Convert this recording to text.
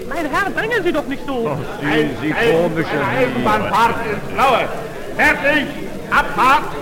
Mein Herr, drängen Sie doch nicht so. Sie komische Eisenbahnfahrt ins Blaue. Fertig, Abfahrt.